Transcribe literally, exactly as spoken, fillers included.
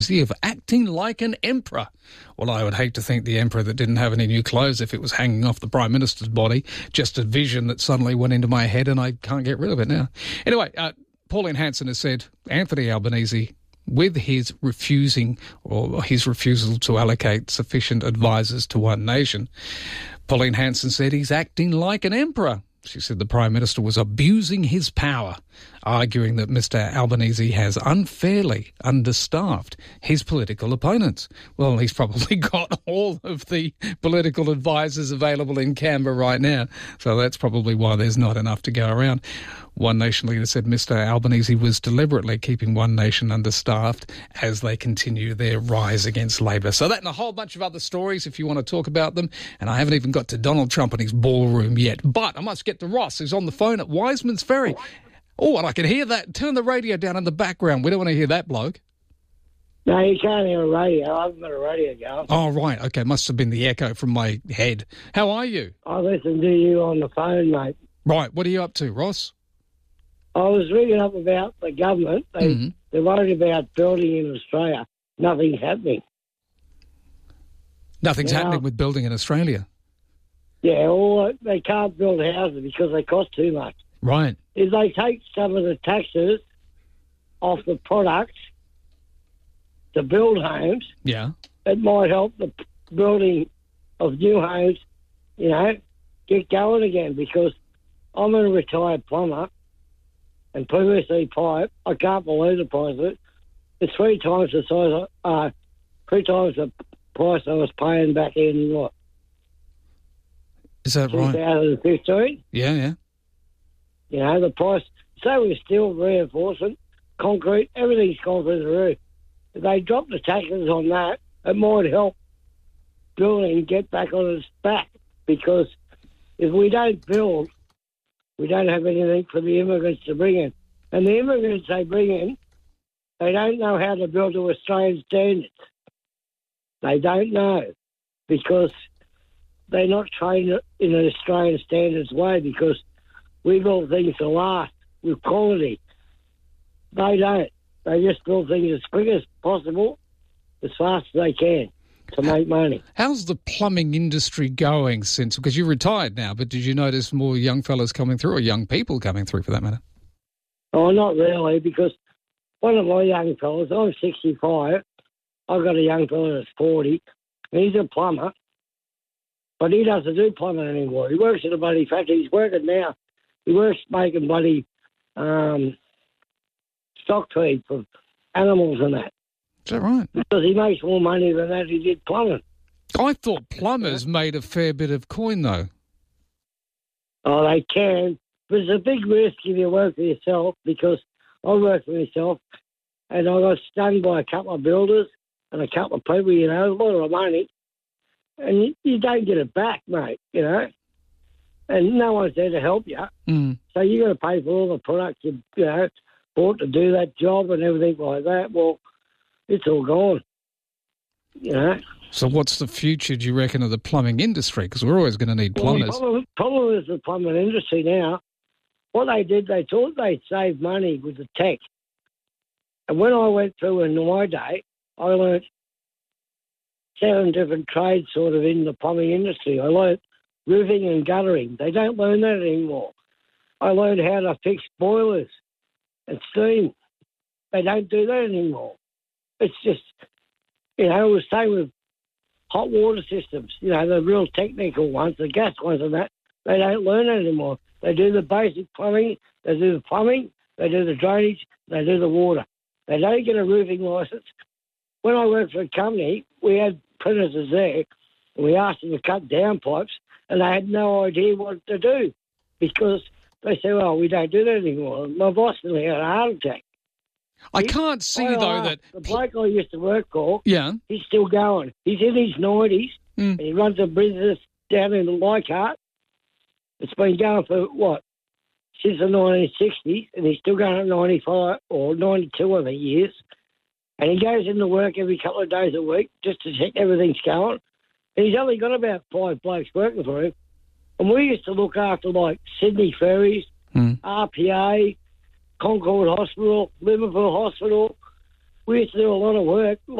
of acting like an emperor. Well, I would hate to think the emperor that didn't have any new clothes if it was hanging off the Prime Minister's body. Just a vision that suddenly went into my head and I can't get rid of it now. Anyway, uh, Pauline Hanson has said Anthony Albanese, with his refusing or his refusal to allocate sufficient advisers to One Nation, Pauline Hanson said he's acting like an emperor. She said the Prime Minister was abusing his power, arguing that Mister Albanese has unfairly understaffed his political opponents. Well, he's probably got all of the political advisers available in Canberra right now, so that's probably why there's not enough to go around. One Nation leader said Mister Albanese was deliberately keeping One Nation understaffed as they continue their rise against Labor. So that and a whole bunch of other stories if you want to talk about them. And I haven't even got to Donald Trump and his ballroom yet. But I must get to Ross, who's on the phone at Wiseman's Ferry. Oh, and I can hear that. Turn the radio down in the background. We don't want to hear that bloke. No, you can't hear a radio. I haven't got a radio going. Oh, right. Okay, must have been the echo from my head. How are you? I listen to you on the phone, mate. Right. What are you up to, Ross? I was reading up about the government. They, mm-hmm. They're worried about building in Australia. Nothing's happening. Nothing's now, happening with building in Australia? Yeah, or they can't build houses because they cost too much. Right. If they take some of the taxes off the products to build homes, yeah, it might help the building of new homes, you know, get going again, because I'm a retired plumber, and P V C pipe, I can't believe the price of it. It's three times the size, of, uh, three times the price I was paying back in, what? Is that right? twenty fifteen. Yeah, yeah. You know, the price, so with steel reinforcement, concrete, everything's gone through the roof. If they drop the taxes on that, it might help building get back on its back, because if we don't build, we don't have anything for the immigrants to bring in. And the immigrants they bring in, they don't know how to build to Australian standards. They don't know, because they're not trained in an Australian standards way, because we build things to last with quality. They don't. They just build things as quick as possible, as fast as they can, to make money. How's the plumbing industry going since, because you're retired now, but did you notice more young fellas coming through, or young people coming through for that matter? Oh, not really, because one of my young fellas, I'm sixty-five, I've got a young fella that's forty, and he's a plumber, but he doesn't do plumbing anymore. He works in a bloody factory. He's working now. He works making bloody um, stock feed for animals and that. Is that right? Because he makes more money than that he did plumbing. I thought plumbers made a fair bit of coin, though. Oh, they can. But it's a big risk if you work for yourself, because I work for myself and I got stung by a couple of builders and a couple of people, you know, a lot of money. And you, you don't get it back, mate, you know. And no one's there to help you. Mm. So you got to pay for all the products you, you know, bought to do that job and everything like that. Well, it's all gone, you know. So what's the future, do you reckon, of the plumbing industry? Because we're always going to need plumbers. Well, the problem, problem is the plumbing industry now. What they did, they thought they'd save money with the tech. And when I went through in my day, I learnt seven different trades sort of in the plumbing industry. I learnt roofing and guttering. They don't learn that anymore. I learned how to fix boilers and steam. They don't do that anymore. It's just, you know, the same with hot water systems, you know, the real technical ones, the gas ones and that. They don't learn it anymore. They do the basic plumbing, they do the plumbing, they do the drainage, they do the water. They don't get a roofing licence. When I worked for a company, we had apprentices there, and we asked them to cut down pipes, and they had no idea what to do, because they said, well, we don't do that anymore. My boss nearly had a heart attack. I can't see, I though, that... The bloke I used to work for, yeah, he's still going. He's in his nineties, mm. and he runs a business down in Leichhardt. It's been going for, what, since the nineteen sixties, and he's still going at ninety-five or ninety-two, I think he is. And he goes into work every couple of days a week just to check everything's going. And he's only got about five blokes working for him. And we used to look after, like, Sydney Ferries, mm. R P A, Concord Hospital, Liverpool Hospital. We we used to do a lot of work.